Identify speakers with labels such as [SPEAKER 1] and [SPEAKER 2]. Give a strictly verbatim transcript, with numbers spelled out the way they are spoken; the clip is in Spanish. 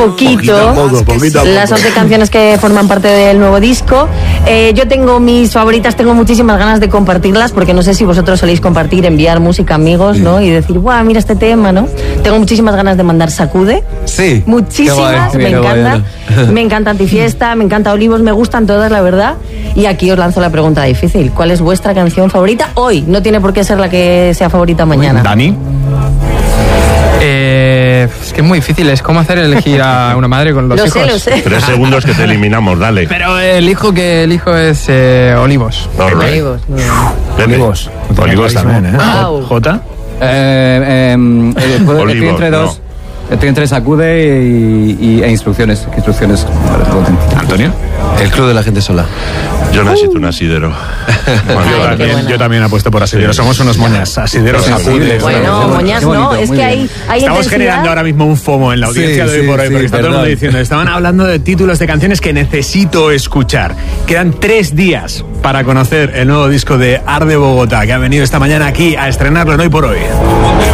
[SPEAKER 1] Poquito,
[SPEAKER 2] poquito, a poco, poquito a poco.
[SPEAKER 1] Las once canciones que forman parte del nuevo disco. Eh, yo tengo mis favoritas, tengo muchísimas ganas de compartirlas, porque no sé si vosotros soléis compartir, enviar música a amigos, sí. ¿no? Y decir, ¡buah, mira este tema!, ¿no? Tengo muchísimas ganas de mandar Sacude.
[SPEAKER 3] Sí.
[SPEAKER 1] Muchísimas, me encanta. Me encanta Antifiesta, me encanta Olivos, me gustan todas, la verdad. Y aquí os lanzo la pregunta difícil. ¿Cuál es vuestra canción favorita hoy? No tiene por qué ser la que sea favorita mañana.
[SPEAKER 2] Dani.
[SPEAKER 4] Eh, es que es muy difícil, es como hacer elegir a una madre con los
[SPEAKER 1] lo
[SPEAKER 4] hijos.
[SPEAKER 1] Sé, lo sé.
[SPEAKER 2] Tres segundos que te eliminamos, dale.
[SPEAKER 4] Pero el hijo que elijo es eh, Olivos.
[SPEAKER 1] Olivos.
[SPEAKER 2] Olivos. Olivos también, ¿eh?
[SPEAKER 1] Wow.
[SPEAKER 2] Jota.
[SPEAKER 5] Eh, eh, eh, puedo,
[SPEAKER 2] Olivos,
[SPEAKER 5] estoy entre dos.
[SPEAKER 2] no.
[SPEAKER 5] Estoy entre Sacude y, y, e instrucciones. Instrucciones.
[SPEAKER 2] Antonio.
[SPEAKER 3] El club de la gente sola.
[SPEAKER 2] Yo necesito un asidero.
[SPEAKER 1] Ay,
[SPEAKER 6] yo, también, yo también apuesto por asidero. Somos unos moñas. Asideros
[SPEAKER 2] Sí,
[SPEAKER 6] acudes.
[SPEAKER 1] Bueno, moñas no, es que hay, hay
[SPEAKER 6] Estamos
[SPEAKER 1] intensidad.
[SPEAKER 6] generando ahora mismo un FOMO en la audiencia
[SPEAKER 5] Sí,
[SPEAKER 6] de hoy
[SPEAKER 5] sí,
[SPEAKER 6] por hoy,
[SPEAKER 5] sí,
[SPEAKER 6] porque está todo el mundo
[SPEAKER 5] verdad.
[SPEAKER 6] diciendo, estaban hablando de títulos de canciones que necesito escuchar. Quedan tres días para conocer el nuevo disco de Arde Bogotá, que ha venido esta mañana aquí a estrenarlo en Hoy por Hoy.